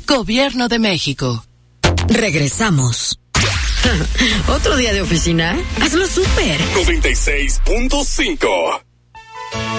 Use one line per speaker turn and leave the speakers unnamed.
Gobierno de México.
Regresamos. ¿Otro día de oficina? Hazlo súper.
96.5